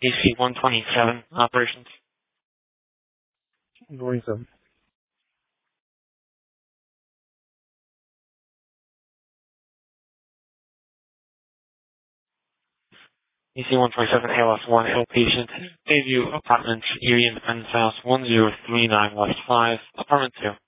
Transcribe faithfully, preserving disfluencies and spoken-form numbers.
A C one twenty-seven operations. twenty-seven. A C one twenty-seven A L S one outpatient. Bayview Apartments, Erie Independence House, one zero three nine West five, Apartment two.